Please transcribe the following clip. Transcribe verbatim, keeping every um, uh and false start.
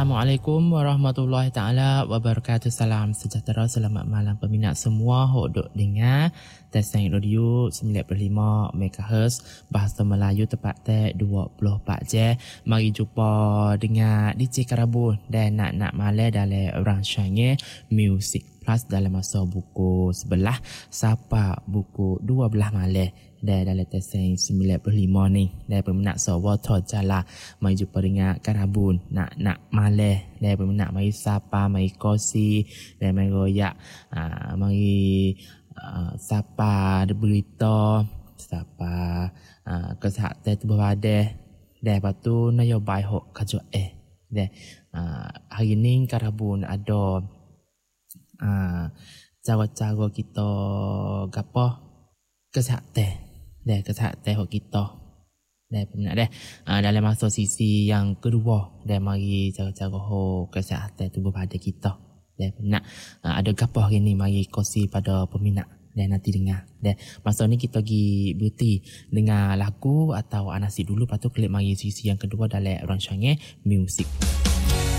Assalamualaikum warahmatullahi taala wabarakatuh. Salam sejahtera, selamat malam peminat semua. Hok duk dengar Testing Radio sembilan puluh lima megahertz bahasa Melayu tepat teh dua puluh empat jam. Mari jumpa dengan D J Karabun dan nak-nak malam dalam rancangan Music Plus dalam masa buku sebelah sapa buku dua belas malam. Dan dalam testing sembilan puluh lima ni dan peminat sawa thot jala mai jumpa dengan Karabun nak nak maleh dan peminat mai sapa mai kosi dan mai royak uh, mai uh, sapa ada berita sapa uh, kesihatan tubuh badan dan lepas tu nyobai hok kajo eh dan uh, hari ni Karabun ada uh, cara-cara kita gapo kesihatan dan kesihatan hok kita dan peminat deh uh, dalam masa sisi yang kedua dan mari cara-cara hok kesihatan tubuh badan kita dan peminat uh, ada gapo hari ni mari kongsi pada peminat dan nanti dengar dan masa ni kita pergi berhenti dengar lagu atau anasi dulu lepas tu klik mari sisi yang kedua dalam rancangan Music.